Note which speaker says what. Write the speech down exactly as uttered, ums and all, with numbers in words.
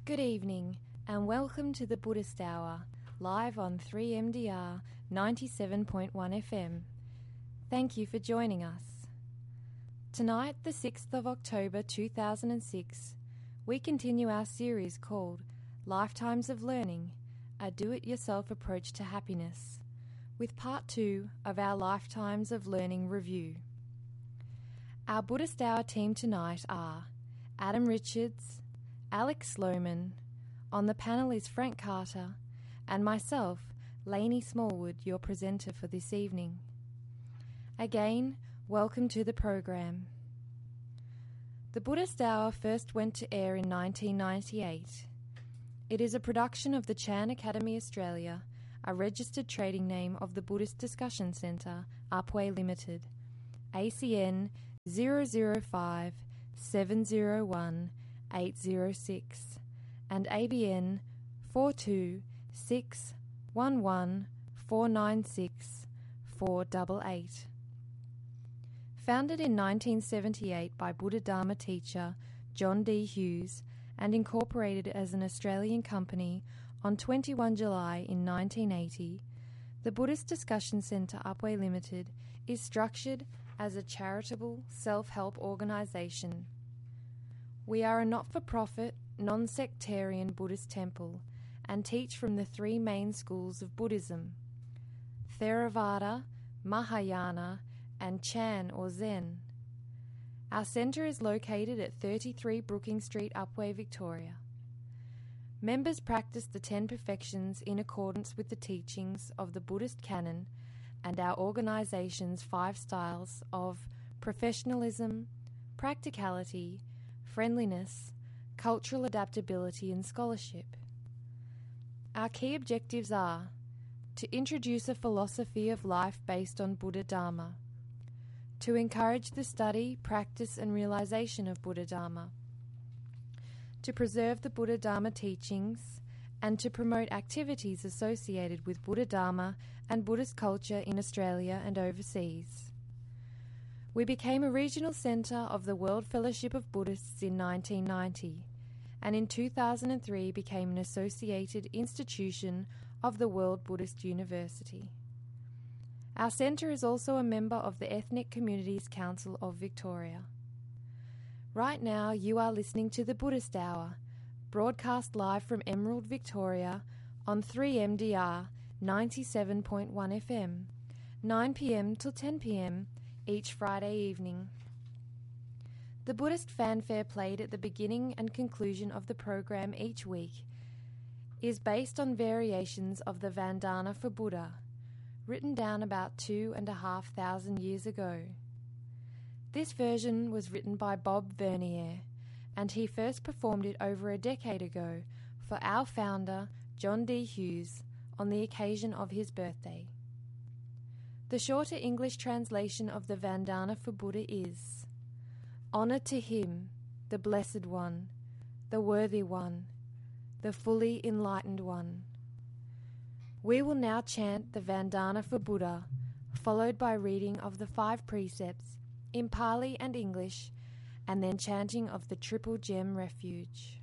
Speaker 1: Good evening and welcome to the Buddhist Hour, live on three M D R ninety-seven point one F M. Thank you for joining us. Tonight, the sixth of October two thousand six, we continue our series called Lifetimes of Learning, a Do-It-Yourself Approach to Happiness, with part two of our Lifetimes of Learning review. Our Buddhist Hour team tonight are Adam Richards, Alex Sloman, on the panel is Frank Carter, and myself, Lainey Smallwood, your presenter for this evening. Again, welcome to the program. The Buddhist Hour first went to air in nineteen ninety-eight. It is a production of the Chan Academy Australia, a registered trading name of the Buddhist Discussion Centre, Upwey Limited, A C N zero zero five seven zero one eight zero six and A B N four two six one one four nine six four eight eight. Founded in nineteen seventy-eight by Buddha Dharma teacher John D. Hughes and incorporated as an Australian company on the twenty-first of July in nineteen eighty, the Buddhist Discussion Centre Upwey Limited is structured as a charitable self-help organisation. We are a not-for-profit, non-sectarian Buddhist temple and teach from the three main schools of Buddhism: Theravada, Mahayana, and Chan or Zen. Our centre is located at thirty-three Brooking Street, Upwey, Victoria. Members practice the ten perfections in accordance with the teachings of the Buddhist canon and our organisation's five styles of professionalism, practicality, friendliness, cultural adaptability and scholarship. Our key objectives are to introduce a philosophy of life based on Buddha Dharma, to encourage the study, practice and realisation of Buddha Dharma, to preserve the Buddha Dharma teachings, and to promote activities associated with Buddha Dharma and Buddhist culture in Australia and overseas. We became a regional centre of the World Fellowship of Buddhists in nineteen ninety, and in two thousand three became an associated institution of the World Buddhist University. Our centre is also a member of the Ethnic Communities Council of Victoria. Right now you are listening to the Buddhist Hour, broadcast live from Emerald, Victoria on three M D R ninety-seven point one F M, nine p m till ten p m each Friday evening. The Buddhist fanfare played at the beginning and conclusion of the program each week is based on variations of the Vandana for Buddha, written down about two and a half thousand years ago. This version was written by Bob Vernier, and he first performed it over a decade ago for our founder, John D. Hughes, on the occasion of his birthday. The shorter English translation of the Vandana for Buddha is: Honour to him, the Blessed One, the Worthy One, the fully enlightened one. We will now chant the Vandana for Buddha, followed by reading of the five precepts in Pali and English, and then chanting of the Triple Gem Refuge.